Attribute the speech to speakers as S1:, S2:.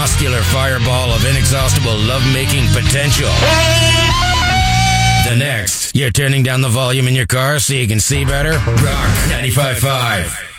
S1: muscular fireball of inexhaustible love-making potential. The next, you're turning down the volume in your car so you can see better? Rock 95.5.